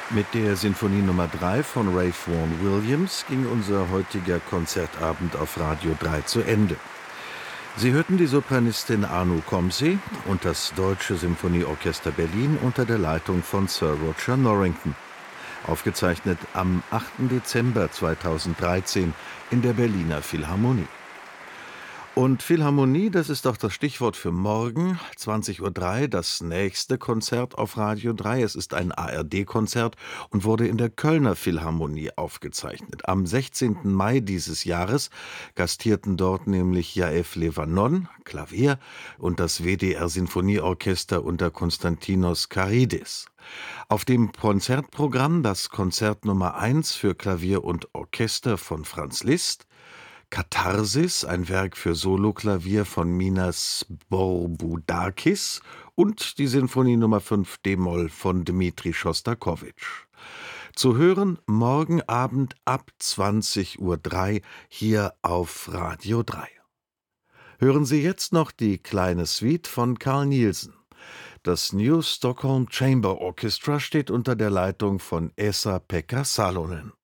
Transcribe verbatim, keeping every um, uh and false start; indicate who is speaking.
Speaker 1: Mit der Sinfonie Nummer drei von Ralph Vaughan Williams ging unser heutiger Konzertabend auf Radio drei zu Ende. Sie hörten die Sopranistin Anu Comsey und das Deutsche Symphonieorchester Berlin unter der Leitung von Sir Roger Norrington. Aufgezeichnet am achten Dezember zweitausenddreizehn in der Berliner Philharmonie. Und Philharmonie, das ist auch das Stichwort für morgen, zwanzig Uhr drei, das nächste Konzert auf Radio drei. Es ist ein A R D-Konzert und wurde in der Kölner Philharmonie aufgezeichnet. Am sechzehnten Mai dieses Jahres gastierten dort nämlich Jaef Levanon, Klavier, und das W D R-Sinfonieorchester unter Konstantinos Karidis. Auf dem Konzertprogramm das Konzert Nummer eins für Klavier und Orchester von Franz Liszt, Katharsis, ein Werk für Soloklavier von Minas Bourboudakis und die Sinfonie Nummer fünf d-Moll von Dmitri Schostakowitsch. Zu hören morgen Abend ab zwanzig Uhr drei hier auf Radio drei. Hören Sie jetzt noch die kleine Suite von Carl Nielsen. Das New Stockholm Chamber Orchestra steht unter der Leitung von Esa-Pekka Salonen.